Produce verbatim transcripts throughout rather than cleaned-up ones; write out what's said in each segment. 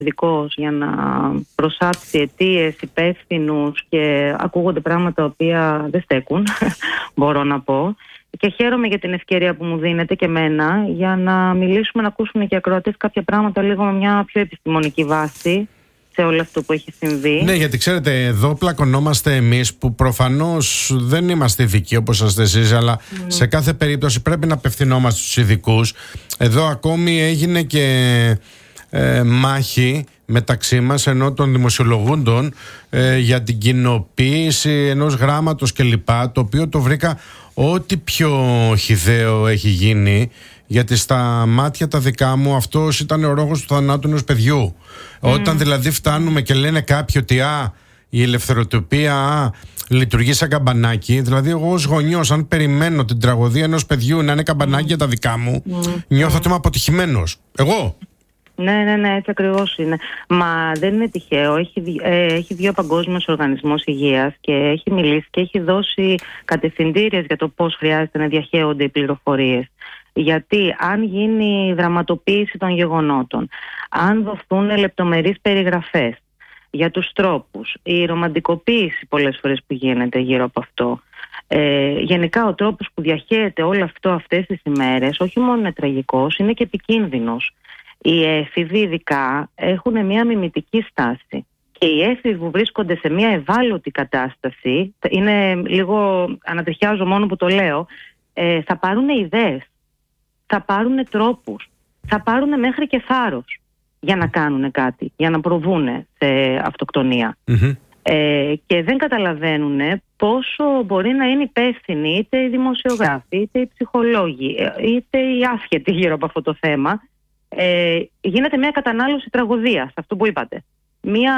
ειδικός για να προσάψει αιτίες, υπεύθυνους και ακούγονται πράγματα τα οποία δεν στέκουν, μπορώ να πω. Και χαίρομαι για την ευκαιρία που μου δίνετε και εμένα για να μιλήσουμε, να ακούσουμε και οι ακροατές κάποια πράγματα λίγο με μια πιο επιστημονική βάση σε όλο αυτό που έχει συμβεί. Ναι, γιατί ξέρετε, εδώ πλακωνόμαστε εμείς που προφανώς δεν είμαστε ειδικοί όπως είστε εσείς, αλλά mm. σε κάθε περίπτωση πρέπει να απευθυνόμαστε στους ειδικούς. Εδώ ακόμη έγινε και ε, μάχη μεταξύ μας ενώ των δημοσιολογούντων ε, για την κοινοποίηση ενός γράμματος κλπ, το οποίο το βρήκα ό,τι πιο χυδαίο έχει γίνει, γιατί στα μάτια τα δικά μου αυτός ήταν ο ρόγος του θανάτου ενός παιδιού. Mm. Όταν δηλαδή φτάνουμε και λένε κάποιοι ότι α, η ελευθεροτυπία α, λειτουργεί σαν καμπανάκι, δηλαδή εγώ ως γονιός αν περιμένω την τραγωδία ενός παιδιού να είναι καμπανάκι mm. για τα δικά μου, mm. νιώθω ότι είμαι αποτυχημένος. Εγώ. Ναι, ναι, ναι, έτσι ακριβώς είναι. Μα δεν είναι τυχαίο. Έχει, ε, έχει βγει ο Παγκόσμιος Οργανισμός Υγείας και έχει μιλήσει και έχει δώσει κατευθυντήριες για το πώς χρειάζεται να διαχέονται οι πληροφορίες. Γιατί αν γίνει δραματοποίηση των γεγονότων, αν δοθούν λεπτομερείς περιγραφές για τους τρόπους, η ρομαντικοποίηση πολλές φορές που γίνεται γύρω από αυτό, ε, γενικά ο τρόπος που διαχέεται όλο αυτό αυτές τις ημέρες, όχι μόνο είναι τραγικός, είναι και επικίνδυνος. Οι έφηβοι ειδικά έχουν μια μιμητική στάση και οι έφηβοι που βρίσκονται σε μια ευάλωτη κατάσταση, είναι λίγο, ανατριχιάζω μόνο που το λέω, ε, θα πάρουν ιδέες, θα πάρουν τρόπους, θα πάρουν μέχρι και θάρρος για να κάνουν κάτι, για να προβούν σε αυτοκτονία. Mm-hmm. Ε, και δεν καταλαβαίνουν πόσο μπορεί να είναι υπεύθυνοι είτε οι δημοσιογράφοι, είτε οι ψυχολόγοι, είτε οι άσχετοι γύρω από αυτό το θέμα. Ε, γίνεται μια κατανάλωση τραγωδίας, αυτό που είπατε. Μια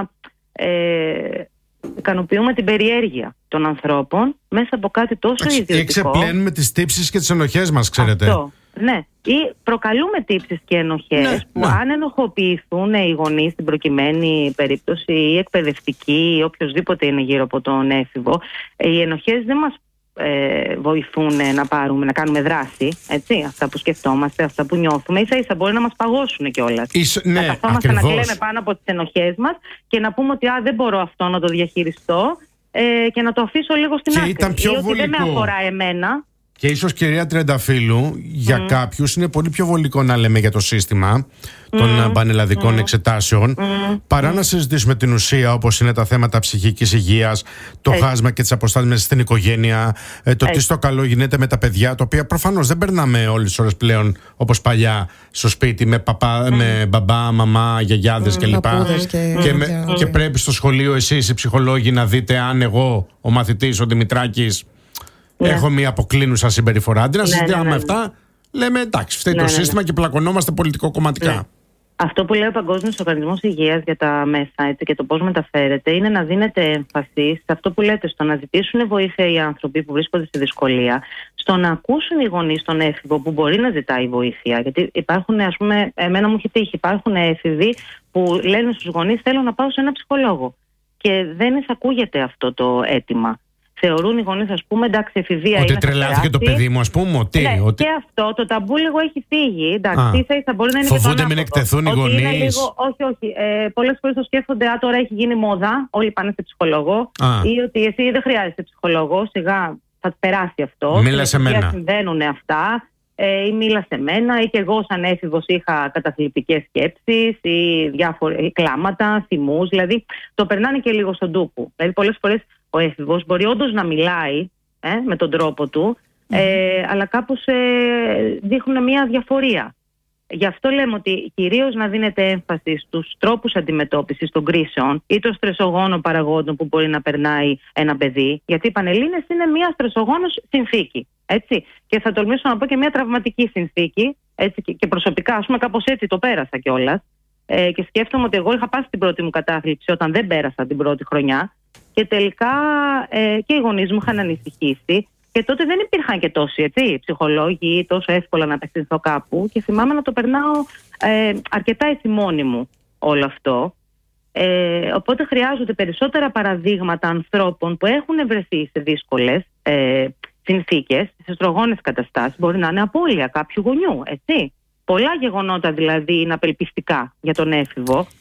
ε, ικανοποιούμε την περιέργεια των ανθρώπων μέσα από κάτι τόσο ιδιωτικό. Ή ξεπλένουμε τις τύψεις και τις ενοχές μας, ξέρετε. Αυτό, ναι. Ή προκαλούμε τύψεις και ενοχές, ναι, που ναι. αν ενοχοποιηθούν οι γονείς στην προκειμένη περίπτωση, ή εκπαιδευτικοί, ή οποιοδήποτε είναι γύρω από τον έφηβο, οι ενοχές δεν μας Ε, βοηθούν να πάρουμε, να κάνουμε δράση, έτσι, αυτά που σκεφτόμαστε, αυτά που νιώθουμε, ίσα ίσα μπορεί να μας παγώσουν κιόλας. Ναι, να καθόμαστε να κλαίμε πάνω από τις ενοχές μας και να πούμε ότι α, δεν μπορώ αυτό να το διαχειριστώ ε, και να το αφήσω λίγο στην και άκρη. Ήταν πιο ή ότι βολικό. δεν με αφορά εμένα. Και ίσως, κυρία Τριανταφύλου, για mm. κάποιους είναι πολύ πιο βολικό να λέμε για το σύστημα των mm. πανελλαδικών mm. εξετάσεων mm. παρά mm. να συζητήσουμε την ουσία, όπως είναι τα θέματα ψυχικής υγείας, το Έτσι. χάσμα και τις αποστάσεις μέσα στην οικογένεια, το Έτσι. τι στο καλό γίνεται με τα παιδιά, τα οποία προφανώς δεν περνάμε όλες τις ώρες πλέον όπως παλιά στο σπίτι με, παπά, mm. με μπαμπά, μαμά, γιαγιάδες mm. κλπ. Και, και, με, mm. και πρέπει στο σχολείο εσείς οι ψυχολόγοι να δείτε αν εγώ, ο μαθητής, ο Δημητράκης, Yeah. έχω μια αποκλίνουσα συμπεριφορά. Αντί να συζητάμε ναι, ναι, ναι. αυτά, λέμε εντάξει, φταίει ναι, το ναι, σύστημα ναι. και πλακωνόμαστε πολιτικοκομματικά. Ναι. Αυτό που λέει ο Παγκόσμιος Οργανισμός Υγείας για τα μέσα, έτσι, και το πώς μεταφέρεται, είναι να δίνεται έμφαση σε αυτό που λέτε, στο να ζητήσουν βοήθεια οι άνθρωποι που βρίσκονται στη δυσκολία, στο να ακούσουν οι γονείς τον έφηβο που μπορεί να ζητάει βοήθεια. Γιατί υπάρχουν, ας πούμε, εμένα μου έχει τύχει, υπάρχουν έφηβοι που λένε στους γονείς: θέλω να πάω σε ένα ψυχολόγο. Και δεν εισακούγεται αυτό το αίτημα. Θεωρούν οι γονείς, ας πούμε, εντάξει, εφηβεία ότι είναι. Ότι τρελάθηκε το παιδί μου, ας πούμε. Ότι, ναι, ότι... και αυτό το ταμπού λίγο έχει φύγει. Εντάξει, θα μπορεί να είναι. Φοβούνται μην εκτεθούν οι γονείς. Λίγο, όχι, όχι. Ε, πολλές φορές το σκέφτονται, α, τώρα έχει γίνει μόδα, όλοι πάνε σε ψυχολόγο. Α. Ή ότι εσύ δεν χρειάζεσαι ψυχολόγο, σιγά θα περάσει αυτό. Μίλα σε μένα. Συμβαίνουν αυτά. Ε, ή μίλα σε μένα, ή και εγώ σαν έφηβος είχα καταθλιπτικές σκέψεις ή διάφορα κλάματα, θυμούς. Δηλαδή το περνάνε και λίγο στον τούπο. Δηλαδή πολλές φορές ο έφηβος μπορεί όντως να μιλάει ε, με τον τρόπο του, ε, mm. αλλά κάπως ε, δείχνουν μια διαφορία. Γι' αυτό λέμε ότι κυρίως να δίνεται έμφαση στους τρόπους αντιμετώπισης των κρίσεων ή των στρεσογόνων παραγόντων που μπορεί να περνάει ένα παιδί, γιατί οι Πανελλήνες είναι μια στρεσογόνος συνθήκη. Έτσι. Και θα τολμήσω να πω και μια τραυματική συνθήκη. Έτσι, και, και προσωπικά, ας πούμε, κάπως έτσι το πέρασα κιόλας. Ε, και σκέφτομαι ότι εγώ είχα πάσει την πρώτη μου κατάθλιψη όταν δεν πέρασα την πρώτη χρονιά. Και τελικά ε, και οι γονείς μου είχαν ανησυχήσει. Και τότε δεν υπήρχαν και τόσοι έτσι, ψυχολόγοι, τόσο εύκολα να απευθυνθώ κάπου. Και θυμάμαι να το περνάω ε, αρκετά έτσι μόνη μου όλο αυτό. Ε, οπότε χρειάζονται περισσότερα παραδείγματα ανθρώπων που έχουν βρεθεί σε δύσκολες ε, συνθήκες, σε στρογόνες καταστάσεις. Μπορεί να είναι απώλεια κάποιου γονιού, έτσι. πολλά γεγονότα δηλαδή είναι απελπιστικά για τον έφηβο.